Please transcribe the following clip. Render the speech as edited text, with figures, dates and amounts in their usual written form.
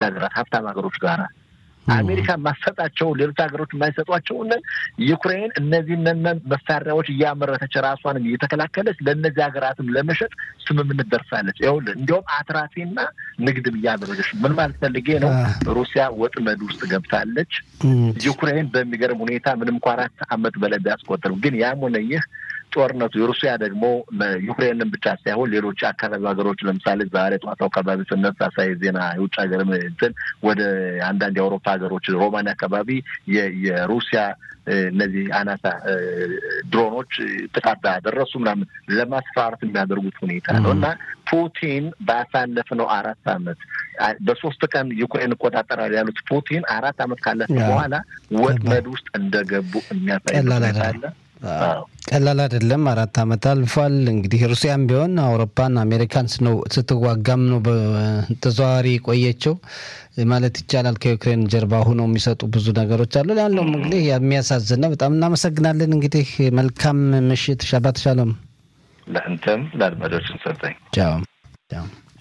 ሀገራት ሀብታም ሀገሮች ጋር አሜሪካ ማሰጣቸው ሌሎች ሀገሮች የማይሰጧቸው ዩክሬን እነዚህን መሳሪያዎች እያመረተች ራሷን እየተከላከለች ለእነዚህ ሀገራትም ለመሸጥ ስምምነት ደርሳለች። ይኸውልህ እንዲያውም አትራፊና ንግድም እያደረገች ምን ማለት ፈልጌ ነው? ሩሲያ ወጥመድ ውስጥ ገብታለች። ዩክሬን በሚገርም ሁኔታ ምንም እንኳን 4 ዓመት በላይ ቢያስቆጥርም ግን ያም ሆነ ይህ ጦርነቱ የሩሲያ ደግሞ ዩክሬንን ብቻ ሳይሆን ሌሎች አካባቢ ሀገሮች ለምሳሌ ዛሬ ጠዋት አካባቢ ስነሳ ሳይ ዜና የውጭ ሀገር እንትን ወደ አንዳንድ የአውሮፓ ሀገሮች ሮማኒያ አካባቢ የሩሲያ እነዚህ አናሳ ድሮኖች ጥቃት አደረሱ ምናምን ለማስፈራራት የሚያደርጉት ሁኔታ ነው እና ፑቲን ባሳለፍነው 4 ዓመት በ3 ቀን ዩክሬን እቆጣጠራለሁ ያሉት ፑቲን 4 ዓመት ካለፈ በኋላ ወጥመድ ውስጥ እንደገቡ የሚያሳይ ሁኔታ አለ። ቀላል አይደለም። 4 ዓመት አልፏል። እንግዲህ ሩሲያም ቢሆን አውሮፓን አሜሪካን ነው ስትዋጋም ነው በተዘዋዋሪ ቆየችው ማለት ይቻላል። ከዩክሬን ጀርባ ሆነው የሚሰጡ ብዙ ነገሮች አሉ። ያለውም እንግዲህ የሚያሳዝን ነው። በጣም እናመሰግናለን። እንግዲህ መልካም ምሽት። ሻባት ሻሎም። ለአንተም ለአድማጮችም ሰጠኝ። ቻው ቻው።